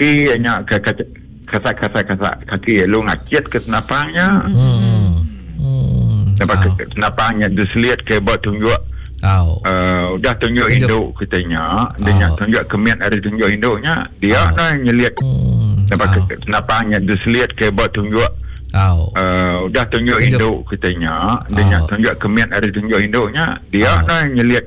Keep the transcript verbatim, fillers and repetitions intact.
kaki hanya kasak-kasak-kasak kaki lu ngacit ke senapangnya. Hmm. Hmm. Nampak ke senapangnya diseliat ke buat tunjuk. Oh. Uh, udah tunjuk induk kitanya, dia Oh. tunjuk kemian ada tunjuk induknya, dia Oh. nah nyeliat. Hmm. Nampak Oh. ke senapangnya diseliat ke buat tunjuk. Oh. Uh, udah tunjuk Tunjuk. induk kitanya, dia Oh. tunjuk kemian ada tunjuk induknya, dia Oh. nah nyeliat.